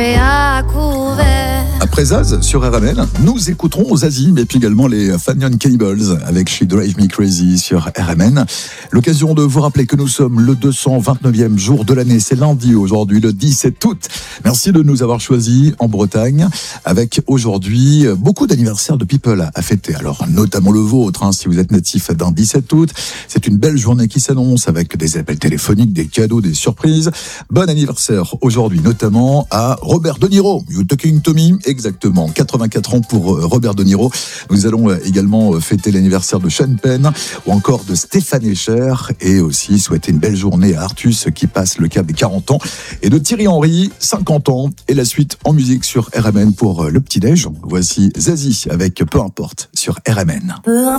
Et à couvert. Après Zaz sur RMN, nous écouterons Zazie, mais puis également les Fanion Cannibals avec She Drive Me Crazy sur RMN. L'occasion de vous rappeler que nous sommes le 229e jour de l'année. C'est lundi aujourd'hui, le 17 août. Merci de nous avoir choisis en Bretagne avec aujourd'hui beaucoup d'anniversaires de people à fêter. Alors notamment le vôtre, si vous êtes natif d'un 17 août. C'est une belle journée qui s'annonce avec des appels téléphoniques, des cadeaux, des surprises. Bon anniversaire aujourd'hui notamment à Robert De Niro. You talking to me? Exactement, 84 ans pour Robert De Niro. Nous allons également fêter l'anniversaire de Sean Penn ou encore de Stéphane Escher et aussi souhaiter une belle journée à Artus qui passe le cap des 40 ans et de Thierry Henry, 50 ans. Et la suite en musique sur RMN pour le petit-déj. Voici Zazie avec Peu importe sur RMN. Peu importe.